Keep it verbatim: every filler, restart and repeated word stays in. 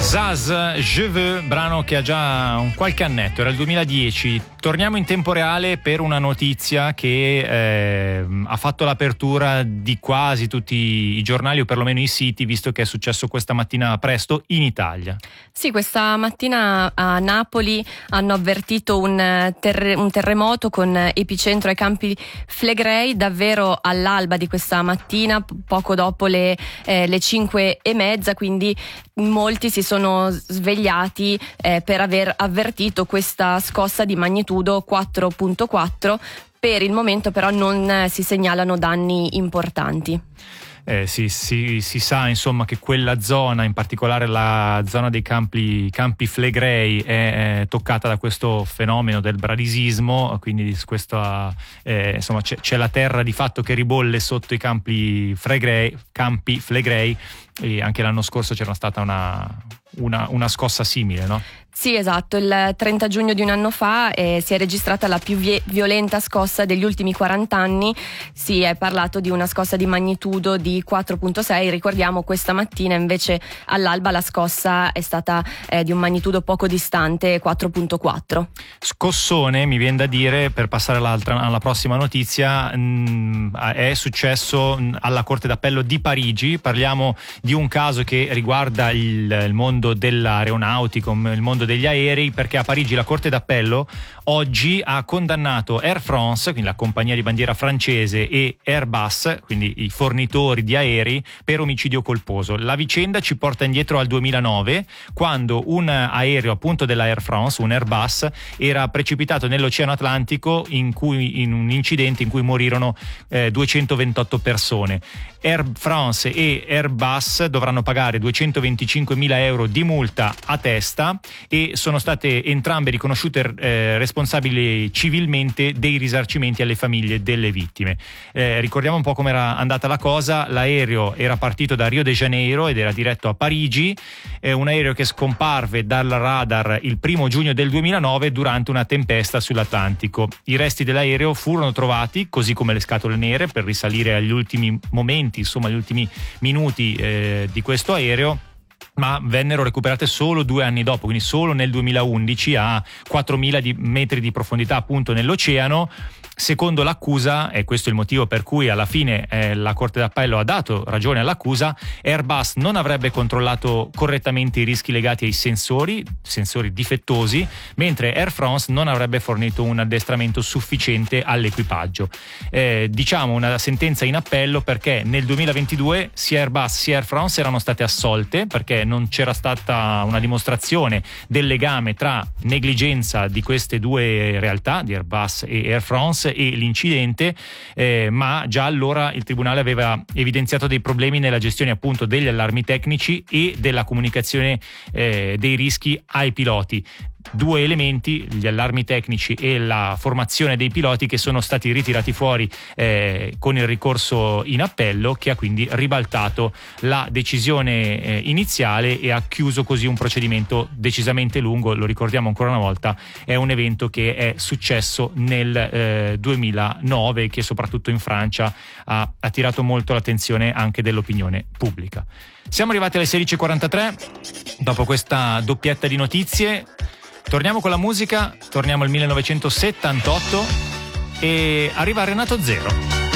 Zaz, Je veux, brano che ha già un qualche annetto, era il duemiladieci. Torniamo in tempo reale per una notizia che eh, ha fatto l'apertura di quasi tutti i giornali o perlomeno i siti, visto che è successo questa mattina presto in Italia. Sì, questa mattina a Napoli hanno avvertito un, terre- un terremoto con epicentro ai Campi Flegrei, davvero all'alba di questa mattina, poco dopo le, eh, le cinque e mezza, quindi molti si sono svegliati eh, per aver avvertito questa scossa di magnitudo quattro virgola quattro. Per il momento però non si segnalano danni importanti. Eh, sì, sì, si sa insomma che quella zona, in particolare la zona dei campi, campi Flegrei, è, è toccata da questo fenomeno del bradisismo, quindi questa, eh, insomma c'è, c'è la terra di fatto che ribolle sotto i campi Flegrei, campi Flegrei, e anche l'anno scorso c'era stata una, una, una scossa simile, no? Sì, esatto, il trenta giugno di un anno fa eh, si è registrata la più vie- violenta scossa degli ultimi quaranta anni. Si è parlato di una scossa di magnitudo di quattro virgola sei, ricordiamo questa mattina invece all'alba la scossa è stata eh, di un magnitudo poco distante, quattro virgola quattro. Scossone, mi viene da dire, per passare all'altra, alla prossima notizia, mh, è successo alla Corte d'Appello di Parigi. Parliamo di un caso che riguarda il, il mondo dell'aeronautica, il mondo degli aerei, perché a Parigi la Corte d'Appello oggi ha condannato Air France, quindi la compagnia di bandiera francese, e Airbus, quindi i fornitori di aerei, per omicidio colposo. La vicenda ci porta indietro al duemilanove, quando un aereo appunto della Air France, un Airbus, era precipitato nell'Oceano Atlantico in, cui, in un incidente in cui morirono eh, duecentoventotto persone. Air France e Airbus dovranno pagare duecentoventicinquemila euro di multa a testa e sono state entrambe riconosciute eh, responsabili civilmente dei risarcimenti alle famiglie delle vittime. Eh, ricordiamo un po' come era andata la cosa. L'aereo era partito da Rio de Janeiro ed era diretto a Parigi, eh, un aereo che scomparve dal radar il primo giugno del duemilanove durante una tempesta sull'Atlantico. I resti dell'aereo furono trovati, così come le scatole nere, per risalire agli ultimi momenti, insomma agli ultimi minuti eh, di questo aereo, ma vennero recuperate solo due anni dopo, quindi solo nel duemilaundici, a quattromila di metri di profondità appunto nell'oceano. Secondo l'accusa, e questo è il motivo per cui alla fine eh, la Corte d'Appello ha dato ragione all'accusa, Airbus non avrebbe controllato correttamente i rischi legati ai sensori, sensori difettosi, mentre Air France non avrebbe fornito un addestramento sufficiente all'equipaggio. Eh, diciamo una sentenza in appello perché nel duemilaventidue sia Airbus sia Air France erano state assolte, perché non c'era stata una dimostrazione del legame tra negligenza di queste due realtà, di Airbus e Air France, e l'incidente, eh, ma già allora il tribunale aveva evidenziato dei problemi nella gestione appunto degli allarmi tecnici e della comunicazione eh, dei rischi ai piloti. Due elementi, gli allarmi tecnici e la formazione dei piloti, che sono stati ritirati fuori eh, con il ricorso in appello, che ha quindi ribaltato la decisione eh, iniziale e ha chiuso così un procedimento decisamente lungo. Lo ricordiamo ancora una volta, è un evento che è successo nel eh, duemilanove, che soprattutto in Francia ha attirato molto l'attenzione anche dell'opinione pubblica. Siamo arrivati alle sedici e quarantatré, dopo questa doppietta di notizie. Torniamo con la musica, torniamo al millenovecentosettantotto e arriva Renato Zero.